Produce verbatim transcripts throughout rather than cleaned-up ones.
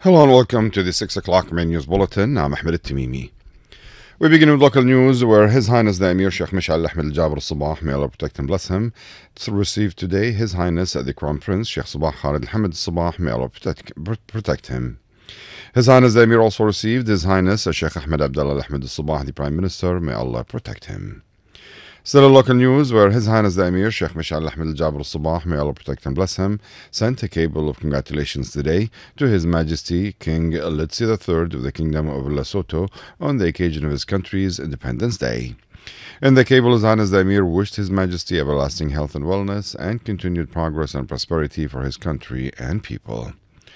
Hello and welcome to the six o'clock main news bulletin. I'm Ahmed Al-Tamimi. We begin with local news where His Highness the Emir Sheikh Mishal Ahmed Al-Jaber Al-Sabah, may Allah protect and bless him, received today His Highness the Crown Prince Sheikh Sabah Khalid Al-Hamid Al-Sabah, may Allah protect, protect him. His Highness the Emir also received His Highness Sheikh Ahmed Abdullah Al-Ahmed Al-Sabah, the Prime Minister, may Allah protect him. Still in local news where His Highness the Emir Sheikh Mishal Ahmed Al-Jaber Al-Sabah, may Allah protect and bless him, sent a cable of congratulations today to His Majesty King Letsi the third of the Kingdom of Lesotho on the occasion of his country's Independence Day. In the cable, His Highness the Emir wished His Majesty everlasting health and wellness and continued progress and prosperity for his country and people.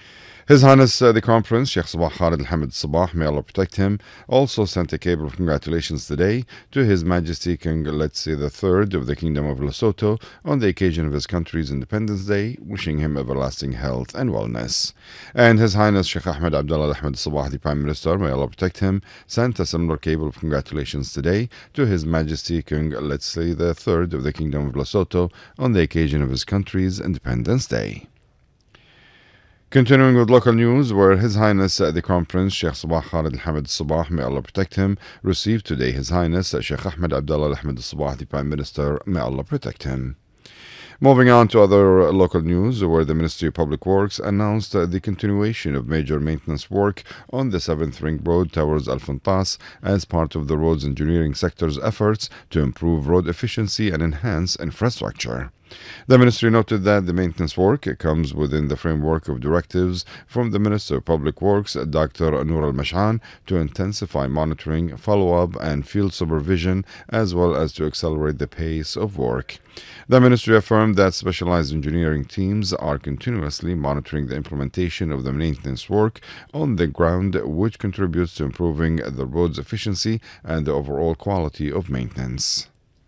His Highness uh, the Crown Prince Sheikh Sabah Khalid Al-Hamid Al-Sabah, may Allah protect him, also sent a cable of congratulations today to His Majesty King Letsi the third of the Kingdom of Lesotho on the occasion of his country's Independence Day, wishing him everlasting health and wellness. And His Highness Sheikh Ahmed Abdullah Al-Ahmed Al-Sabah, the Prime Minister, may Allah protect him, sent a similar cable of congratulations today to His Majesty King Letsi the third of the Kingdom of Lesotho on the occasion of his country's Independence Day. Continuing with local news where His Highness uh, the Crown Prince Sheikh Sabah Khalid Al-Hamid Al-Sabah, may Allah protect him, received today His Highness uh, Sheikh Ahmed Abdullah Al-Ahmed Al-Sabah, the Prime Minister, may Allah protect him. Moving on to other local news where the Ministry of Public Works announced uh, the continuation of major maintenance work on the seventh Ring Road towards Al Funtas as part of the roads engineering sector's efforts to improve road efficiency and enhance infrastructure. The ministry noted that the maintenance work comes within the framework of directives from the Minister of Public Works, Doctor Noor Al-Mash'an, to intensify monitoring, follow-up, and field supervision, as well as to accelerate the pace of work. The ministry affirmed that specialized engineering teams are continuously monitoring the implementation of the maintenance work on the ground, which contributes to improving the road's efficiency and the overall quality of maintenance.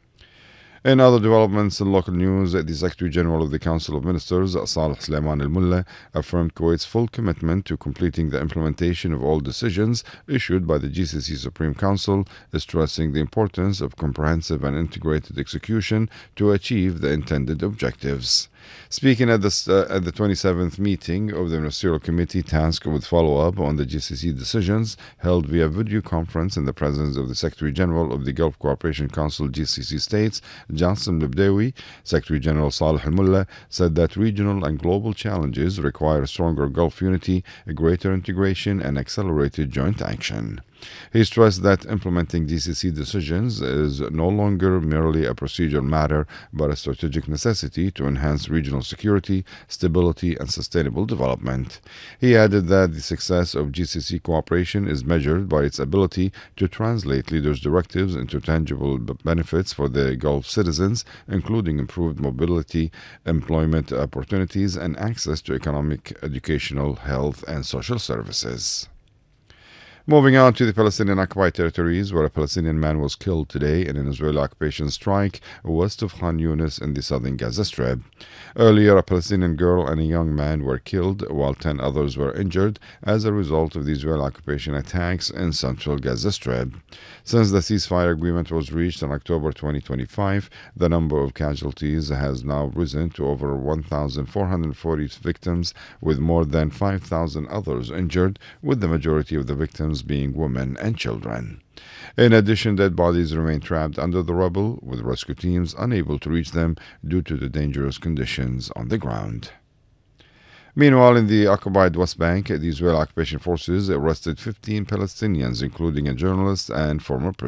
In other developments in local news, the Secretary General of the Council of Ministers, Saleh Sulaiman Al-Mullah, affirmed Kuwait's full commitment to completing the implementation of all decisions issued by the G C C Supreme Council, stressing the importance of comprehensive and integrated execution to achieve the intended objectives. Speaking at, this, uh, at the twenty-seventh meeting of the Ministerial Committee tasked with follow-up on the G C C decisions, held via video conference in the presence of the Secretary General of the Gulf Cooperation Council G C C states, Jassim Al-Bdawi, Secretary General Saleh Al-Mullah said that regional and global challenges require stronger Gulf unity, greater integration, and accelerated joint action. He stressed that implementing G C C decisions is no longer merely a procedural matter, but a strategic necessity to enhance regional security, stability, and sustainable development. He added that the success of G C C cooperation is measured by its ability to translate leaders' directives into tangible benefits for the Gulf citizens, including improved mobility, employment opportunities, and access to economic, educational, health, and social services. Moving on to the Palestinian occupied territories, where a Palestinian man was killed today in an Israeli occupation strike west of Khan Yunis in the southern Gaza Strip. Earlier, a Palestinian girl and a young man were killed, while ten others were injured as a result of the Israeli occupation attacks in central Gaza Strip. Since the ceasefire agreement was reached in October twenty twenty-five, the number of casualties has now risen to over one thousand four hundred forty victims, with more than five thousand others injured, with the majority of the victims being women and children. In addition, dead bodies remain trapped under the rubble, with rescue teams unable to reach them due to the dangerous conditions on the ground. Meanwhile, in the occupied West Bank, the Israeli occupation forces arrested fifteen Palestinians, including a journalist and former prisoner.